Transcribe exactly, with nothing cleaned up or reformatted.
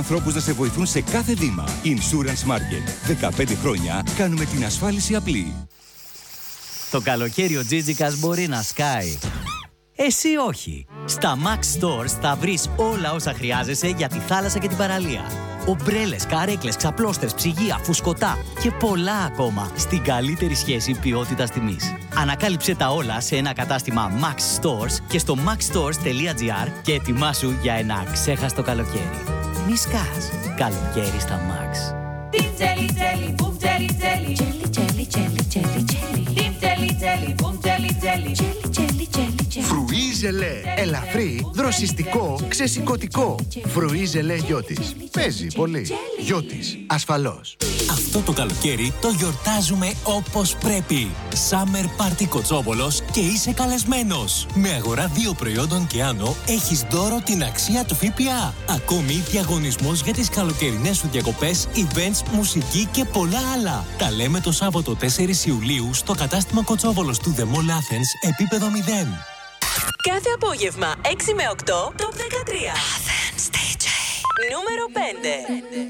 ανθρώπους να σε βοηθούν σε κάθε βήμα. Insurance Market. δεκαπέντε χρόνια κάνουμε την ασφάλιση απλή. Το καλοκαίρι ο Τζίτζικας μπορεί να σκάει. Εσύ όχι. Στα Max Stores θα βρεις όλα όσα χρειάζεσαι για τη θάλασσα και την παραλία. Ομπρέλες, καρέκλες, ξαπλώστρες, ψυγεία, φουσκωτά και πολλά ακόμα στην καλύτερη σχέση ποιότητας τιμής. Ανακάλυψε τα όλα σε ένα κατάστημα Max Stores και στο maxstores τελεία gr και ετοιμάσου για ένα αξέχαστο καλοκαίρι. Μη σκάς. Καλοκαίρι στα Max. Jelly, jelly, boom, jelly, jelly. Jelly, jelly, jelly, jelly, jelly. Jelly, jelly, boom, jelly, jelly. Jelly, jelly, jelly, jelly. Φρουί ζελέ. Ελαφρύ, δροσιστικό, ξεσηκωτικό. Φρουί ζελέ Γιώτης. Παίζει πολύ. Γιώτης, ασφαλώς. Αυτό το καλοκαίρι το γιορτάζουμε όπως πρέπει. Summer Party Κοτσόβολος και είσαι καλεσμένος. Με αγορά δύο προϊόντων και άνω έχεις δώρο την αξία του ΦΠΑ. Ακόμη διαγωνισμός για τις καλοκαιρινές σου διακοπές, events, μουσική και πολλά άλλα. Τα λέμε το Σάββατο τέσσερις Ιουλίου στο κατάστημα Κοτσόβολος του The Mall Athens, επίπεδο μηδέν. Κάθε απόγευμα έξι με οκτώ, Top δεκατρία. Athens ντι τζέι. Νούμερο πέντε.